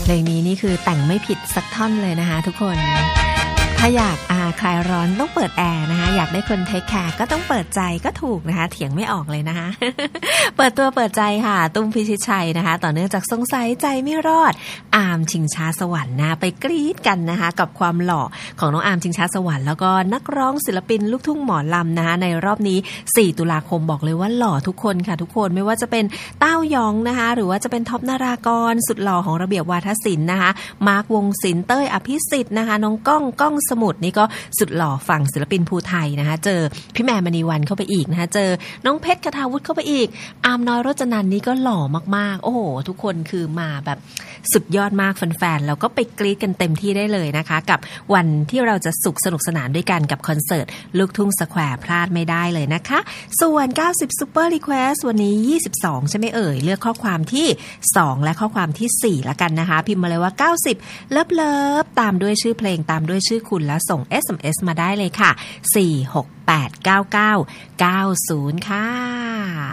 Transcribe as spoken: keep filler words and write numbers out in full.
เพลงนี้นี่คือแต่งไม่ผิดสักท่อนเลยนะคะทุกคนถ้าอยากอาคลายร้อนต้องเปิดแอร์นะคะอยากได้คนเทคแคร์ก็ต้องเปิดใจก็ถูกนะคะเถียงไม่ออกเลยนะคะ เปิดตัวเปิดใจค่ะตุ้มพิชิตชัยนะคะต่อเนื่องจากสงสัยใจไม่รอดอาร์มชิงช้าสวรรค์นะไปกรี๊ดกันนะคะกับความหล่อของน้องอาร์มชิงช้าสวรรค์แล้วก็นักร้องศิลปินลูกทุ่งหมอลำนะคะในรอบนี้สี่ตุลาคมบอกเลยว่าหล่อทุกคนค่ะทุกคนไม่ว่าจะเป็นเต้ายองนะคะหรือว่าจะเป็นท็อปนารากรสุดหล่อของระเบียบวาทศิลป์นะคะมาร์ควงศิลป์เต้ยอภิสิทธิ์นะคะน้องก้องก้องสมุทรนี่ก็สุดหล่อฝั่งศิลปินภูไทยนะคะเจอพี่แมนมณีวันเข้าไปอีกนะคะเจอน้องเพชรคทาวุฒิเข้าไปอีกอาร์มน้อยรจนันท์นี่ก็หล่อมากๆโอ้โหทุกคนคือมาแบบสุดยอดมากแฟนๆแล้วก็ไปกรี๊ดกันเต็มที่ได้เลยนะคะกับวันที่เราจะสุขสนุกสนานด้วยกันกับคอนเสิร์ตลูกทุ่งสแควร์พลาดไม่ได้เลยนะคะส่วนเก้าสิบ Super Request วันนี้ยี่สิบสองใช่ไหมเอ่ยเลือกข้อความที่สองและข้อความที่สี่ละกันนะคะพิมพ์มาเลยว่าเก้าสิบเลิฟเลิฟตามด้วยชื่อเพลงตามด้วยชื่อคุณแล้วส่ง เอส เอ็ม เอส มาได้เลยค่ะสี่ หก แปด เก้า เก้า เก้า ศูนย์ค่ะ